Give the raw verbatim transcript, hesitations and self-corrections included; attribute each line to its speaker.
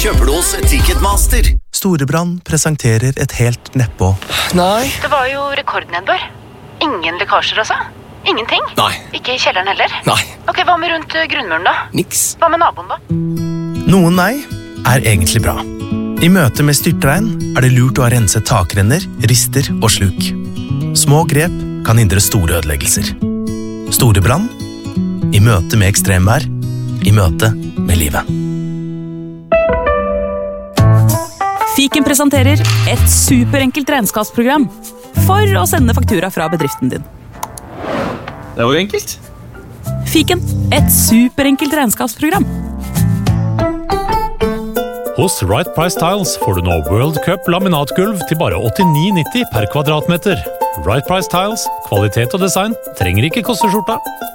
Speaker 1: kjøper du hos Ticketmaster.
Speaker 2: Storebrand presenterer et helt neppå.
Speaker 3: Nei.
Speaker 4: Det var jo rekordnedbør. Ingen lekkasjer altså? Ingenting?
Speaker 3: Nei.
Speaker 4: Ikke i kjelleren heller?
Speaker 3: Nei.
Speaker 4: Ok, hva med rundt grunnmuren da?
Speaker 3: Niks.
Speaker 4: Hva med naboen da?
Speaker 2: Noen nei er egentlig bra. I møte med styrtregn er det lurt å ha renset takrenner, rister og sluk. Små grep kan hindre store ødeleggelser. Storebrand. I møte med ekstremvær. I møte med livet.
Speaker 5: Fiken presenterer et superenkelt regnskapsprogram for å sende faktura fra bedriften din.
Speaker 6: Det var jo enkelt.
Speaker 5: Fiken, et superenkelt regnskapsprogram.
Speaker 7: Hos Right Price Tiles får du nå World Cup laminatgulv til bare åttini nitti per kvadratmeter. Right Price Tiles, kvalitet og design trenger ikke koste skjorta.